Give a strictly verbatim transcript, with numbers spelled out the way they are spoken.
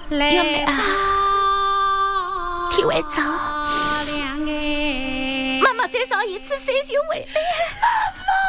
幺妹啊，天会走，妈妈再上一次三星会。妈妈。